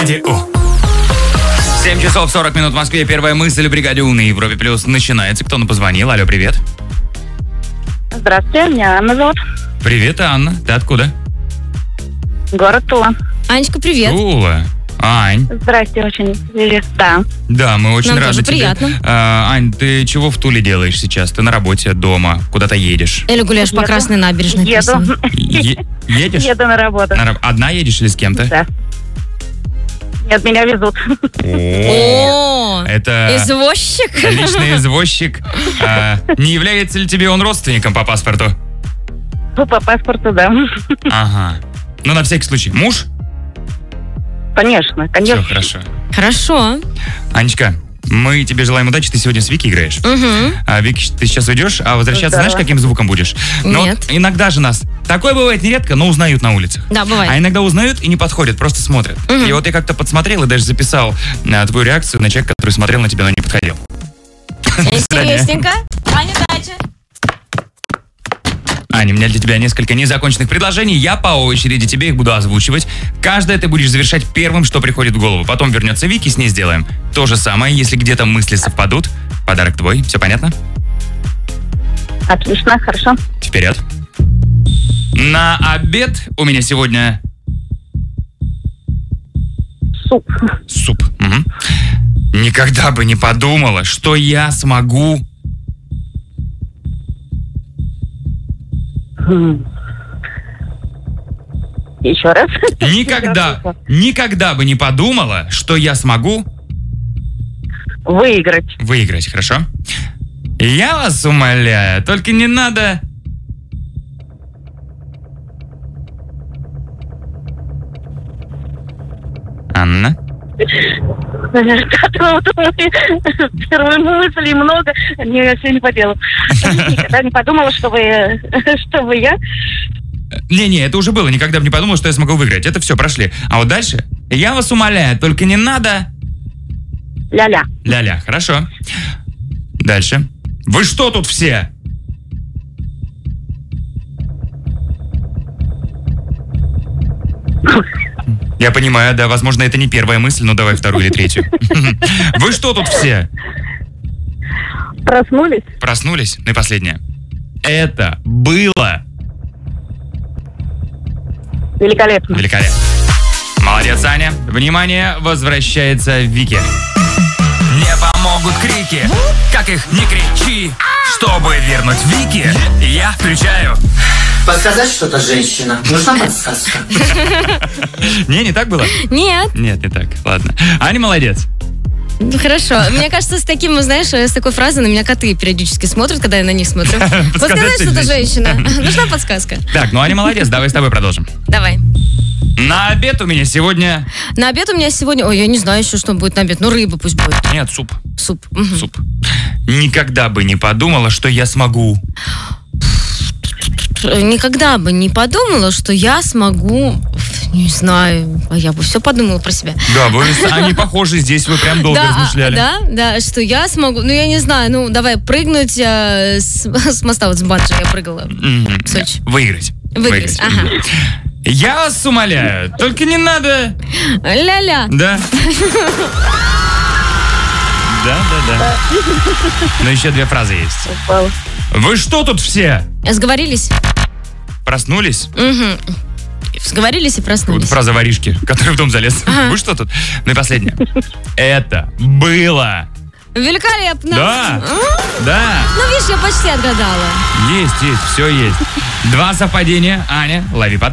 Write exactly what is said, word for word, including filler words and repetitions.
бригаде У. семь часов сорок минут в Москве. Первая мысль в бригаде У на Европе Плюс начинается. Кто-то позвонил. Алло, привет. Здравствуйте, меня Анна зовут. Привет, Анна. Ты откуда? Город Тула. Анечка, привет. Тула. Ань. Здрасте, очень привет. Да. Да, мы очень Нам рады тоже тебе. приятно. А, Ань, ты чего в Туле делаешь сейчас? Ты на работе, дома, куда-то едешь? Или гуляешь по Еду. Красной набережной? Еду. красиво? Е- едешь? Еду на работу. На раб- Одна едешь или с кем-то? Да. Нет, меня везут. О, О, это извозчик. личный извозчик. А, не является ли тебе он родственником по паспорту? Ну, по паспорту, да. Ага. Ну, на всякий случай. Муж? Конечно, конечно. Все хорошо. Хорошо. Анечка, мы тебе желаем удачи. Ты сегодня с Викой играешь. Угу. А, Вик, ты сейчас уйдешь, а возвращаться Да. знаешь, каким звуком будешь? Ну, Нет. вот иногда же нас... Такое бывает нередко, но узнают на улицах. Да, А бывает. иногда узнают и не подходят, просто смотрят. Мгм. И вот я как-то подсмотрел и даже записал а, твою реакцию на человека, который смотрел на тебя, но не подходил. До свидания. Интересненько. Аня, дача. Аня, у меня для тебя несколько незаконченных предложений. Я по очереди тебе их буду озвучивать. Каждое ты будешь завершать первым, что приходит в голову. Потом вернется Вики, с ней сделаем то же самое. Если где-то мысли совпадут, подарок твой. Все понятно? Отлично, хорошо. Вперед. На обед у меня сегодня Суп. суп. Мгм. Никогда бы не подумала, что я смогу... М. Еще раз. Никогда, никогда бы не подумала, что я смогу Выиграть. выиграть, хорошо? Я вас умоляю, только не надо... Анна? Первой мысли много. Не, все не по делу. Никогда не подумала, что вы, что вы я. Не-не, это уже было. Никогда бы не подумал, что я смогу выиграть. Это все, прошли. А вот дальше? Я вас умоляю, только не надо... Ля-ля. Ля-ля, хорошо. Дальше. Вы что тут все? Я понимаю, да, возможно, это не первая мысль, но давай вторую или третью. Вы что тут все? Проснулись? Проснулись? Ну и последнее. Это было Великолепно. великолепно. Молодец, Аня. Внимание, возвращается Вики. Не помогут крики, как их не кричи. Чтобы вернуть Вики, я включаю. Подсказать что-то, женщина? Нужна подсказка? Не, не так было? Нет. Нет, не так. Ладно. Аня молодец. Ну, хорошо. Мне кажется, с таким, знаешь, с такой фразой на меня коты периодически смотрят, когда я на них смотрю. Подсказать что-то, женщина. Нужна подсказка. Так, ну Аня молодец, давай с тобой продолжим. Давай. На обед у меня сегодня... На обед у меня сегодня... Ой, я не знаю еще, что будет на обед. Ну, рыба пусть будет. Нет, суп. Суп. Мгм. Суп. Никогда бы не подумала, что я смогу. Никогда бы не подумала, что я смогу... Не знаю. А я бы все подумала про себя. Да, вы с Аней похожи, здесь вы прям долго Да, размышляли. да, да, что я смогу, ну я не знаю, ну давай прыгнуть э, с, с моста, вот с банджи я прыгала. Мгм. В Сочи. Выиграть. Выиграть, ага. Мгм. Я вас умоляю, только не надо... Ля-ля. Да. Да, да, да. Но еще две фразы есть. Упала. Вы что тут все? Сговорились? Проснулись? Угу. Сговорились и Вот проснулись. фраза воришки, который в дом залез. Ага. Вы что тут? Ну и последнее. Это было. Великолепно. Да. А? Да. Ну, видишь, я почти отгадала. Есть, есть, все есть. Два совпадения. Аня, лови подарок.